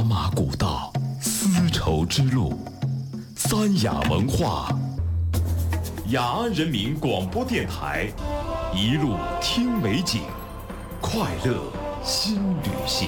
马古道，丝绸之路，三雅文化，雅安人民广播电台，一路听美景，快乐新旅行。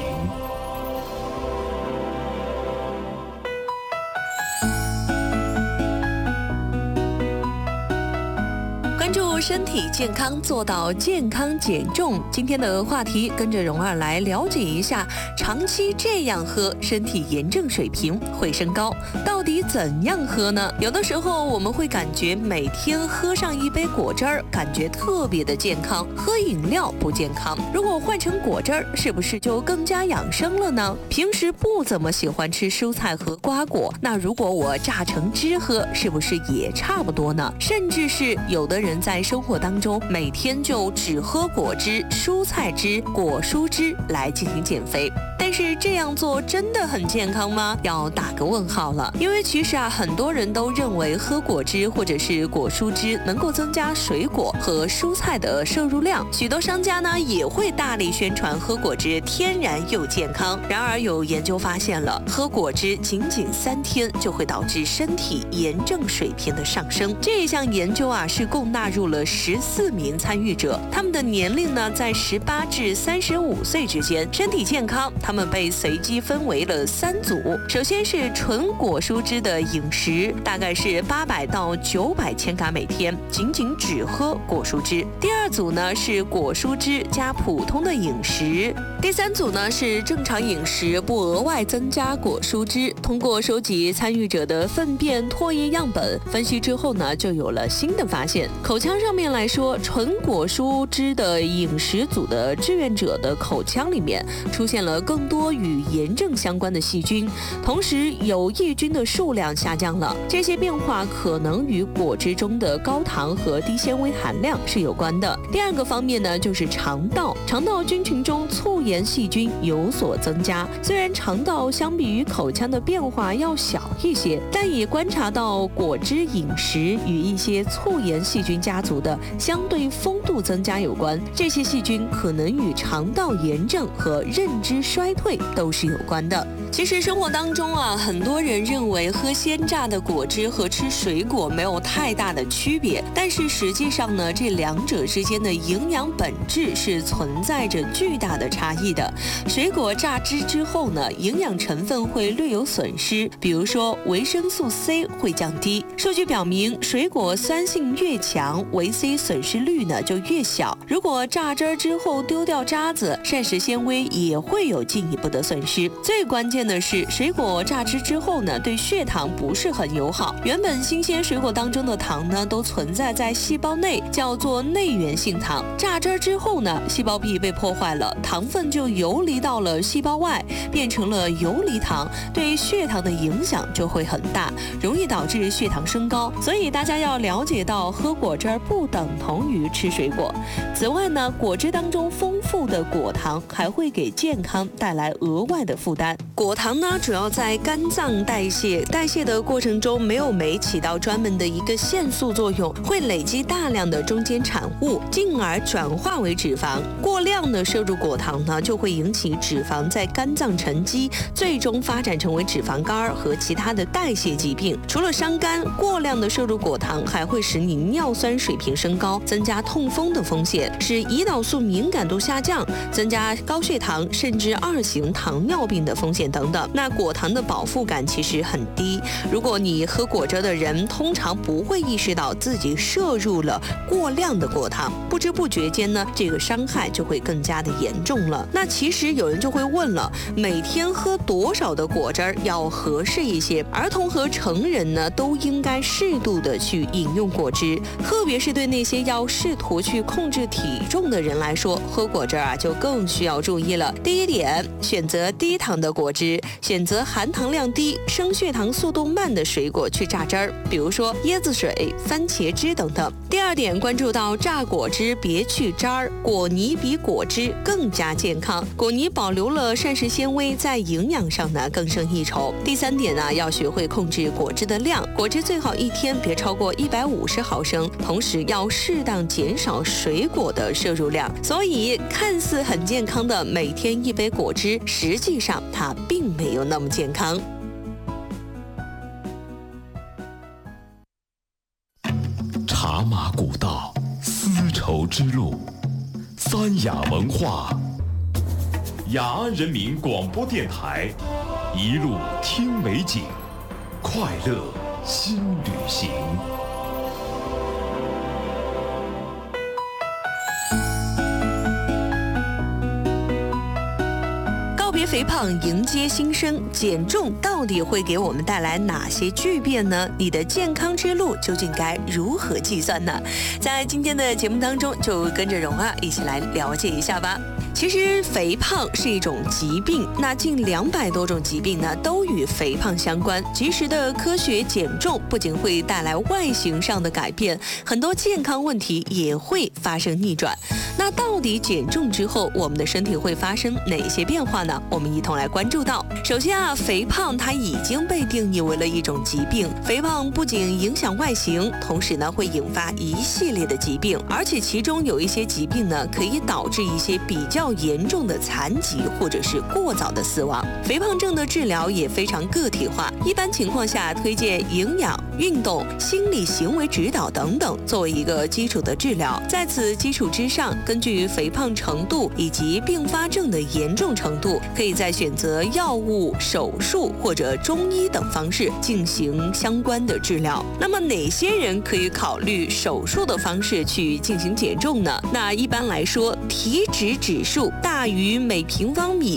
关注身体健康，做到健康减重。今天的话题，跟着蓉儿来了解一下，长期这样喝，身体炎症水平会升高。到底怎样喝呢？有的时候我们会感觉每天喝上一杯果汁儿，感觉特别的健康。喝饮料不健康，如果换成果汁儿，是不是就更加养生了呢？平时不怎么喜欢吃蔬菜和瓜果，那如果我榨成汁喝，是不是也差不多呢？甚至是有的人在生活当中每天就只喝果汁、蔬菜汁、果蔬汁来进行减肥，但是这样做真的很健康吗？要打个问号了。因为其实很多人都认为喝果汁或者是果蔬汁能够增加水果和蔬菜的摄入量，许多商家呢也会大力宣传喝果汁天然又健康。然而有研究发现了，喝果汁仅3天就会导致身体炎症水平的上升。这一项研究是共纳入了14名参与者，他们的年龄呢在18至35岁之间，身体健康。他们被随机分为了3组，首先是纯果蔬汁的饮食，大概是800到900千卡每天，仅只喝果蔬汁。第2组呢是果蔬汁加普通的饮食，第3组呢是正常饮食，不额外增加果蔬汁。通过收集参与者的粪便、唾液样本分析之后呢，就有了新的发现。口腔上面来说，纯果蔬汁的饮食组的志愿者的口腔里面出现了更多与炎症相关的细菌，同时有益菌的数量下降了。这些变化可能与果汁中的高糖和低纤维含量是有关的。第2个方面呢，就是肠道菌群中促炎细菌有所增加。虽然肠道相比于口腔的变化要小一些，但也观察到果汁饮食与一些促炎细菌家族的相对丰度增加有关。这些细菌可能与肠道炎症和认知衰退都是有关的。其实生活当中很多人认为喝鲜榨的果汁和吃水果没有太大的区别，但是实际上呢，这两者之间的营养本质是存在着巨大的差异的。水果榨汁之后呢，营养成分会略有损失，比如说维生素 C 会降低。数据表明，水果酸性越强，维 C 损失率呢就越小。如果榨汁之后丢掉渣子，膳食纤维也会有进一步的损失。最关键的是，水果榨汁之后呢，对血糖不是很友好。原本新鲜水果当中的糖呢，都存在在细胞内，叫做内源性糖。榨汁之后呢，细胞壁被破坏了，糖分就游离到了细胞外，变成了游离糖，对血糖的影响就会很大，容易导致血糖升高。所以大家要了解到，喝果汁不等同于吃水果。此外呢，果汁当中丰富的果糖还会给健康带来额外的负担。果糖呢，主要在肝脏代谢的过程中，没有酶起到专门的一个限速作用，会累积大量的中间产物，进而转化为脂肪。过量的摄入果糖呢，就会引起脂肪在肝脏沉积，最终发展成为脂肪肝和其他的代谢疾病。除了伤肝，过量的摄入果糖还会使你尿酸水平升高，增加痛风的风险，使胰岛素敏感度下降，增加高血糖甚至2型糖尿病的风险等等。那果糖的饱腹感其实很低，如果你喝果汁的人，通常不会意识到自己摄入了过量的果糖，不知不觉间呢，这个伤害就会更加的严重了。那其实有人就会问了，每天喝多少的果汁要合适一些？儿童和成人呢，都应该适度的去饮用果汁，特别是对那些要试图去控制体重的人来说，喝果汁就更需要注意了。第一点，选择低糖的果汁，选择含糖量低、升血糖速度慢的水果去榨汁儿，比如说椰子水、番茄汁等等。第2点，关注到榨果汁别去渣儿，果泥比果汁更加健康。果泥保留了膳食纤维，在营养上呢更胜一筹。第3点呢，要学会控制果汁的量，果汁最好一天别超过150毫升，同时要适当减少水果的摄入量。所以看似很健康的每天1杯果知，实际上它并没有那么健康。 茶马古道，丝绸之路，三雅文化，雅安人民广播电台，一路听美景，快乐新旅行。 别肥胖，迎接新生，减重到底会给我们带来哪些巨变呢？你的健康之路究竟该如何计算呢？在今天的节目当中，就跟着蓉儿一起来了解一下吧。其实肥胖是一种疾病，那近200多种疾病呢都与肥胖相关。及时的科学减重不仅会带来外形上的改变，很多健康问题也会发生逆转。那到底减重之后，我们的身体会发生哪些变化呢？我们一同来关注到。首先肥胖它已经被定义为了一种疾病。肥胖不仅影响外形，同时呢会引发一系列的疾病，而且其中有一些疾病呢可以导致一些比较严重的残疾或者是过早的死亡。肥胖症的治疗也非常个体化，一般情况下推荐营养、运动、心理行为指导等等作为一个基础的治疗。在此基础之上，根据肥胖程度以及并发症的严重程度，可以再选择药物、手术或者中医等方式进行相关的治疗。那么哪些人可以考虑手术的方式去进行减重呢？那一般来说，体脂指数大于每平方米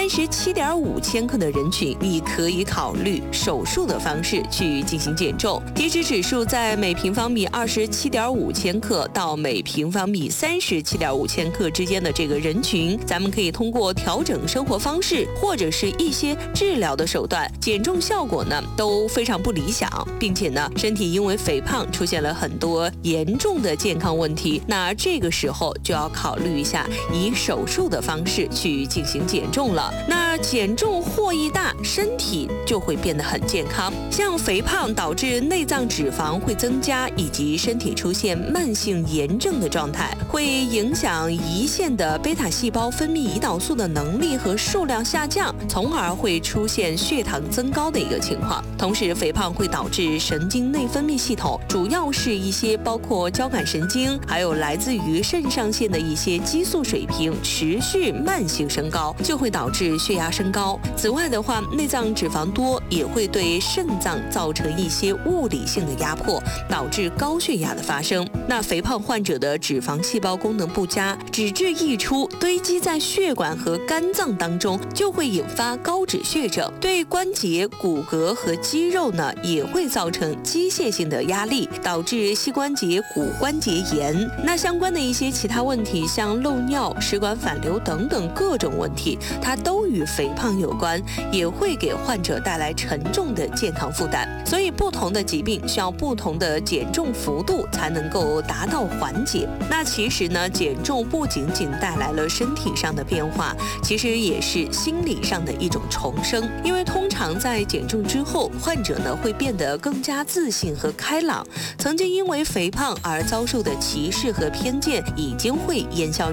37.5千克的人群，你可以考虑手术的方式去进行减重。体脂指数在每平方米27.5千克到每平方米37.5千克之间的这个人群，咱们可以通过调整生活方式或者是一些治疗的手段，减重效果呢都非常不理想，并且呢身体因为肥胖出现了很多严重的健康问题，那这个时候就要考虑一下以手术的方式去进行减重了。那减重获益大，身体就会变得很健康。像肥胖导致内脏脂肪会增加，以及身体出现慢性炎症的状态，会影响胰腺的贝塔细胞分泌胰岛素的能力和数量下降，从而会出现血糖增高的一个情况。同时肥胖会导致神经内分泌系统，主要是一些包括交感神经还有来自于肾上腺的一些激素水平持续慢性升高，就会导致血压升高。此外的话，内脏脂肪多也会对肾脏造成一些物理性的压迫，导致高血压的发生。那肥胖患者的脂肪细胞功能不佳，脂质溢出堆积在血管和肝脏当中，就会引发高脂血症，对关节、骨骼和肌肉呢也会造成机械性的压力，导致膝关节骨关节炎。那相关的一些其他问题，像漏尿、食管反流等等各种问题，它都与肥胖有关，也会给患者带来沉重的健康负担。所以不同的疾病需要不同的减重幅度才能够达到缓解。那其实呢，减重不仅仅带来了身体上的变化，其实也是心理上的一种重生。因为通常在减重之后，患者呢会变得更加自信和开朗，曾经因为肥胖而遭受的歧视和偏见已经会烟消